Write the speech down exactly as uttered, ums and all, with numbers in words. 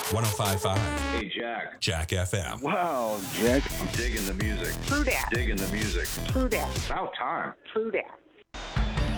one oh five point five. Hey, Jack. Jack F M. Wow, Jack. I'm digging the music. True that. Digging the music. True that. About time. True that.